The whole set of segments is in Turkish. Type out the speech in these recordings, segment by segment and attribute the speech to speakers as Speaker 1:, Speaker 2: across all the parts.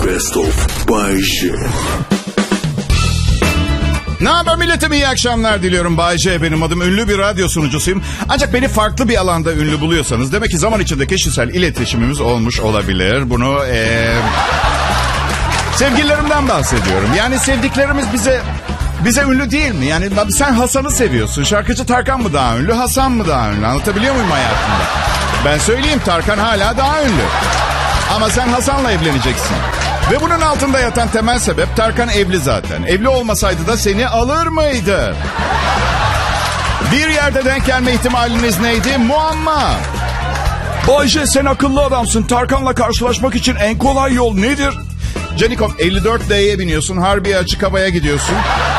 Speaker 1: Best of Bay J.
Speaker 2: Ne haber milletim, iyi akşamlar diliyorum. Bay J benim adım, ünlü bir radyo sunucusuyum. Ancak beni farklı bir alanda ünlü buluyorsanız demek ki zaman içinde kişisel iletişimimiz olmuş olabilir. Bunu sevgililerimden bahsediyorum. Yani sevdiklerimiz bize ünlü değil mi? Yani sen Hasan'ı seviyorsun. Şarkıcı Tarkan mı daha ünlü, Hasan mı daha ünlü? Anlatabiliyor muyum hayatımda? Ben söyleyeyim, Tarkan hala daha ünlü. Ama sen Hasan'la evleneceksin. Ve bunun altında yatan temel sebep, Tarkan evli zaten. Evli olmasaydı da seni alır mıydı? Bir yerde denk gelme ihtimaliniz neydi? Muamma. Bayce, sen akıllı adamsın. Tarkan'la karşılaşmak için en kolay yol nedir? Canikom, 54D'ye biniyorsun. Harbiye açık havaya gidiyorsun.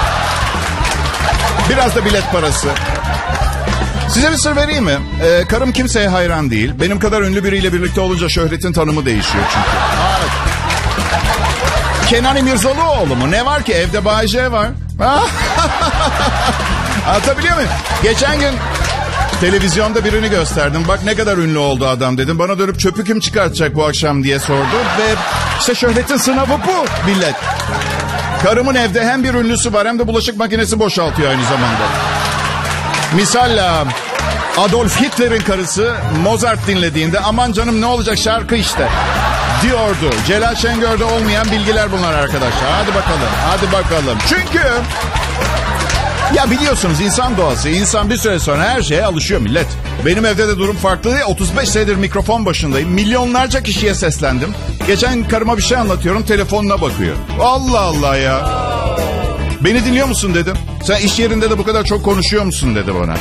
Speaker 2: Biraz da bilet parası. Size bir sır vereyim mi? Karım kimseye hayran değil. Benim kadar ünlü biriyle birlikte olunca şöhretin tanımı değişiyor çünkü. Evet. Kenan İmirzalıoğlu mu? Ne var ki? Evde Bay J var. Anlatabiliyor muyum? Geçen gün televizyonda birini gösterdim. Bak ne kadar ünlü oldu adam dedim. Bana dönüp çöpü kim çıkartacak bu akşam diye sordu. Ve işte şöhretin sınavı bu millet. Karımın evde hem bir ünlüsü var hem de bulaşık makinesi boşaltıyor aynı zamanda. Misal Adolf Hitler'in karısı Mozart dinlediğinde aman canım ne olacak şarkı işte diyordu. Celal Şengör'de olmayan bilgiler bunlar arkadaşlar. Hadi bakalım. Çünkü ya biliyorsunuz insan doğası. İnsan bir süre sonra her şeye alışıyor millet. Benim evde de durum farklı değil. 35 senedir mikrofon başındayım. Milyonlarca kişiye seslendim. Geçen karıma bir şey anlatıyorum. Telefonuna bakıyor. Allah Allah ya. Beni dinliyor musun dedim. Sen iş yerinde de bu kadar çok konuşuyor musun dedi bana.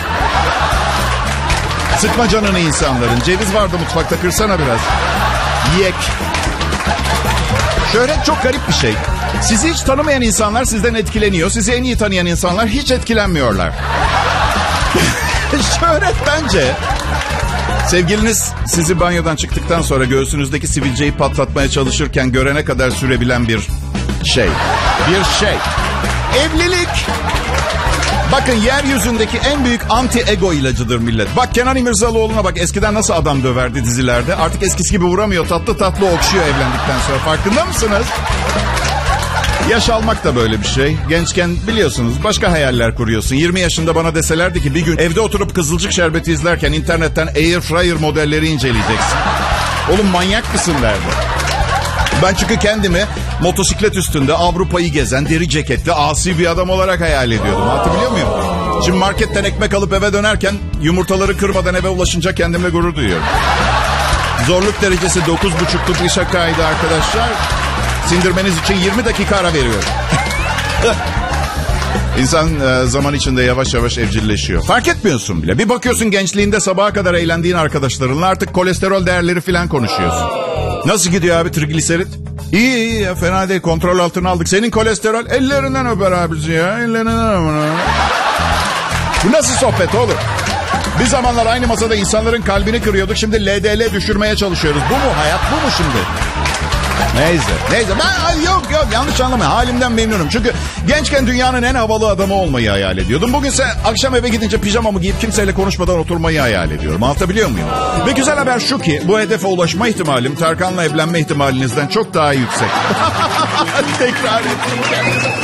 Speaker 2: Sıkma canını insanların. Ceviz vardı mutfakta, kırsana biraz. Yek. Şöhret çok garip bir şey. Sizi hiç tanımayan insanlar sizden etkileniyor. Sizi en iyi tanıyan insanlar hiç etkilenmiyorlar. Şöhret bence... Sevgiliniz sizi banyodan çıktıktan sonra göğsünüzdeki sivilceyi patlatmaya çalışırken görene kadar sürebilen bir şey. Evlilik. Bakın yeryüzündeki en büyük anti-ego ilacıdır millet. Bak Kenan İmirzalıoğlu'na bak, eskiden nasıl adam döverdi dizilerde. Artık eskisi gibi vuramıyor, tatlı tatlı okşuyor evlendikten sonra. Farkında mısınız? Yaş almak da böyle bir şey. Gençken biliyorsunuz başka hayaller kuruyorsun. 20 yaşında bana deselerdi ki bir gün evde oturup Kızılcık Şerbeti izlerken internetten air fryer modelleri inceleyeceksin. Oğlum manyak mısın derdi. Ben çünkü kendimi motosiklet üstünde Avrupa'yı gezen deri ceketli asi bir adam olarak hayal ediyordum. Hatırlıyor muyum? Şimdi marketten ekmek alıp eve dönerken yumurtaları kırmadan eve ulaşınca kendimle gurur duyuyorum. Zorluk derecesi 9,5'luk bir şakaydı arkadaşlar. Sindirmeniz için 20 dakika ara veriyorum. İnsan zaman içinde yavaş yavaş evcilleşiyor. Fark etmiyorsun bile. Bir bakıyorsun gençliğinde sabaha kadar eğlendiğin arkadaşlarınla artık kolesterol değerleri falan konuşuyorsun. Nasıl gidiyor abi trigliserit? İyi ya, fena değil, kontrol altına aldık. Senin kolesterol ellerinden öper abisi ya. Ellerinden öper. Bu nasıl sohbet oğlum? Bir zamanlar aynı masada insanların kalbini kırıyorduk. Şimdi LDL düşürmeye çalışıyoruz. Bu mu hayat, bu mu şimdi? Neyse. Ben yok yanlış anlama. Halimden memnunum. Çünkü gençken dünyanın en havalı adamı olmayı hayal ediyordum. Bugünse akşam eve gidince pijamamı giyip kimseyle konuşmadan oturmayı hayal ediyorum. Anlatabiliyor muyum? Ve güzel haber şu ki bu hedefe ulaşma ihtimalim Tarkan'la evlenme ihtimalinizden çok daha yüksek. Tekrar ettim.